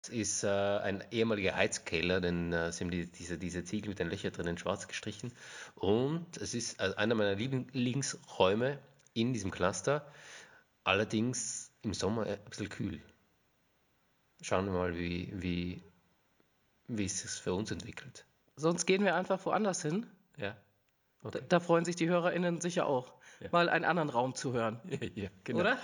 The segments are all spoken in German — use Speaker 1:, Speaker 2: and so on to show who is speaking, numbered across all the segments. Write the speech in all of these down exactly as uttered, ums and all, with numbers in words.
Speaker 1: Es ist äh, ein ehemaliger Heizkeller, denn äh, sie haben die, diese, diese Ziegel mit den Löchern drinnen schwarz gestrichen. Und es ist äh, einer meiner Lieblingsräume in diesem Cluster, allerdings im Sommer ein bisschen kühl. Schauen wir mal, wie, wie, wie es sich für uns entwickelt.
Speaker 2: Sonst gehen wir einfach woanders hin.
Speaker 1: Ja,
Speaker 2: Da,
Speaker 1: okay.
Speaker 2: da freuen sich die HörerInnen sicher auch,
Speaker 1: Ja.
Speaker 2: mal einen anderen Raum zu hören.
Speaker 1: Ja, genau.
Speaker 2: Oder?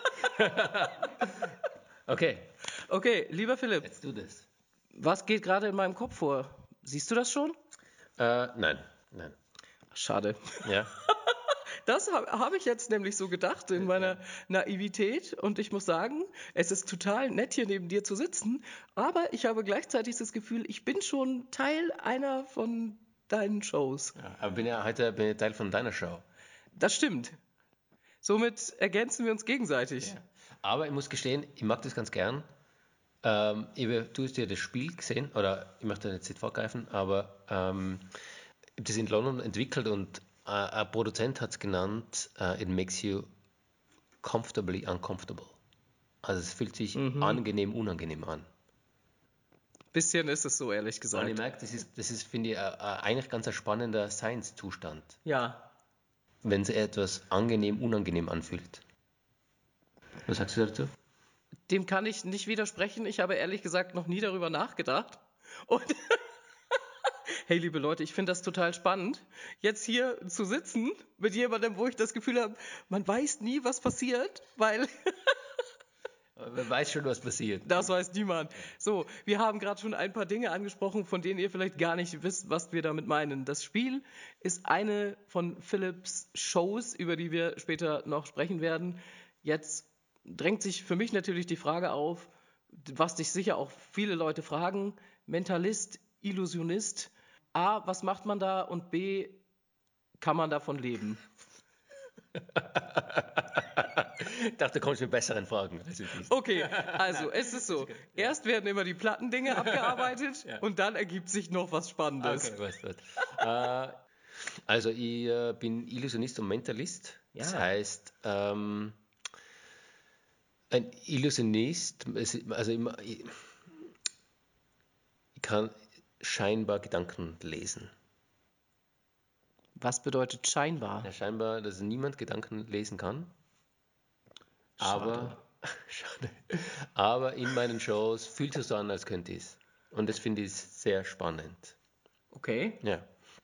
Speaker 1: Okay,
Speaker 2: Okay, lieber Philipp,
Speaker 1: let's do this.
Speaker 2: was geht gerade in meinem Kopf vor? Siehst du das schon?
Speaker 1: Äh, nein, nein.
Speaker 2: Schade.
Speaker 1: Ja,
Speaker 2: Das habe hab ich jetzt nämlich so gedacht in meiner Naivität und ich muss sagen, es ist total nett hier neben dir zu sitzen, aber ich habe gleichzeitig das Gefühl, ich bin schon Teil einer von deinen Shows.
Speaker 1: ja, aber bin ja heute bin ja Teil von deiner Show.
Speaker 2: Das stimmt. Somit ergänzen wir uns gegenseitig.
Speaker 1: Ja. Aber ich muss gestehen, ich mag das ganz gern. Ähm, ich habe, du hast ja das Spiel gesehen, oder ich möchte jetzt nicht vorgreifen, aber ähm, ich habe das in London entwickelt und äh, ein Produzent hat es genannt, äh, it makes you comfortably uncomfortable. Also es fühlt sich angenehm, unangenehm an.
Speaker 2: Bisschen ist es so, ehrlich
Speaker 1: Und ich
Speaker 2: gesagt.
Speaker 1: merke, das ist, das ist finde ich, äh, äh, eigentlich ganz ein spannender Science-Zustand,
Speaker 2: Ja,
Speaker 1: wenn sich etwas angenehm, unangenehm anfühlt. Was sagst du dazu?
Speaker 2: dem kann ich nicht widersprechen. Ich habe ehrlich gesagt noch nie darüber nachgedacht. Und hey, liebe Leute, ich finde das total spannend, jetzt hier zu sitzen mit jemandem, wo ich das Gefühl habe, man weiß nie, was passiert, weil
Speaker 1: Wer weiß schon, was passiert.
Speaker 2: das weiß niemand. So, wir haben gerade schon ein paar Dinge angesprochen, von denen ihr vielleicht gar nicht wisst, was wir damit meinen. Das Spiel ist eine von Philips Shows, über die wir später noch sprechen werden. Jetzt drängt sich für mich natürlich die Frage auf, was dich sicher auch viele Leute fragen: Mentalist, Illusionist. A, was macht man da? Und B, kann man davon leben?
Speaker 1: Ich dachte, du kommst mit besseren Fragen. Als mit diesen.
Speaker 2: Okay, also es ist so. Erst werden immer die Plattendinge abgearbeitet
Speaker 1: Ja.
Speaker 2: und dann ergibt sich noch was Spannendes.
Speaker 1: Okay, was, was. äh, also ich äh, bin Illusionist und Mentalist. Das
Speaker 2: Ja.
Speaker 1: heißt, ähm, ein Illusionist, es- also immer, ich, ich kann scheinbar Gedanken lesen.
Speaker 2: Was bedeutet scheinbar?
Speaker 1: Ja, scheinbar, dass niemand Gedanken lesen kann. Aber, schade. Aber in meinen Shows fühlt es so an, als könnte ich es. Und das finde ich sehr spannend.
Speaker 2: Okay.
Speaker 1: Ja.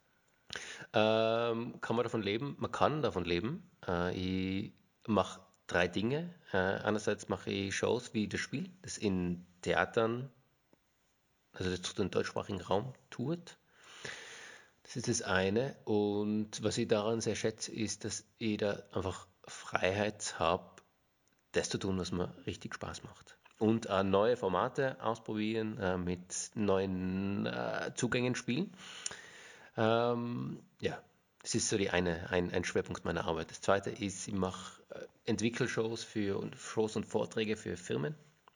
Speaker 1: Ähm, kann man davon leben? Man kann davon leben. Äh, ich mache drei Dinge. Äh, einerseits mache ich Shows wie das Spiel, das in Theatern, also das den deutschsprachigen Raum tut. Das ist das eine. Und was ich daran sehr schätze, ist, dass ich da einfach Freiheit habe, das zu tun, was mir richtig Spaß macht. Und äh, neue Formate ausprobieren, äh, mit neuen äh, Zugängen spielen. Ähm, ja, das ist so die eine, ein, ein Schwerpunkt meiner Arbeit. Das zweite ist, ich mache äh, Entwicklungshows für und Shows und Vorträge für Firmen.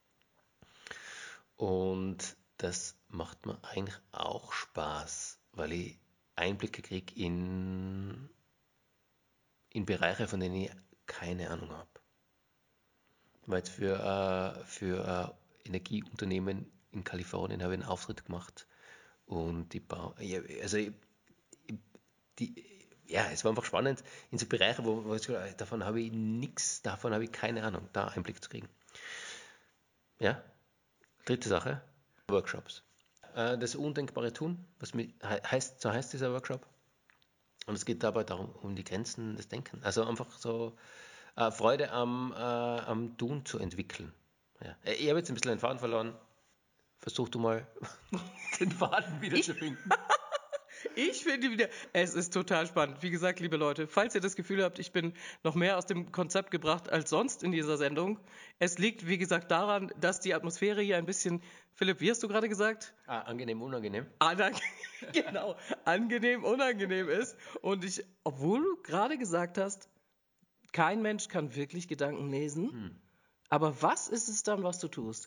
Speaker 1: Und das macht mir eigentlich auch Spaß, weil ich Einblicke kriege in, in Bereiche, von denen ich keine Ahnung habe. Weil jetzt für, äh, für äh, Energieunternehmen in Kalifornien habe ich einen Auftritt gemacht und die Bau ja, also ich, die, ja, es war einfach spannend in so Bereiche, wo, wo ich so, davon habe ich nichts, davon habe ich keine Ahnung, da Einblick zu kriegen. Ja, dritte Sache, Workshops. Äh, das undenkbare Tun, was mit, heißt, so heißt dieser Workshop. Und es geht dabei darum, um die Grenzen des Denkens. Also einfach so äh, Freude am, äh, am Tun zu entwickeln. Ja. Ich habe jetzt ein bisschen den Faden verloren. Versuch du mal, den Faden wiederzufinden.
Speaker 2: Ich finde wieder, es ist total spannend. Wie gesagt, liebe Leute, falls ihr das Gefühl habt, ich bin noch mehr aus dem Konzept gebracht als sonst in dieser Sendung, es liegt, wie gesagt, daran, dass die Atmosphäre hier ein bisschen, Philipp, wie hast du gerade gesagt?
Speaker 1: Ah, angenehm, unangenehm.
Speaker 2: Anang genau, angenehm, unangenehm ist. Und ich, obwohl du gerade gesagt hast, kein Mensch kann wirklich Gedanken lesen,
Speaker 1: Hm.
Speaker 2: aber was ist es dann, was du tust?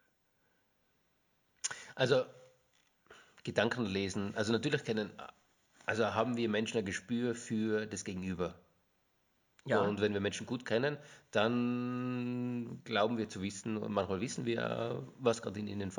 Speaker 1: Also Gedanken lesen, also natürlich kennen, also haben wir Menschen ein Gespür für das Gegenüber.
Speaker 2: Ja.
Speaker 1: Und wenn wir Menschen gut kennen, dann glauben wir zu wissen, und manchmal wissen wir, was gerade in ihnen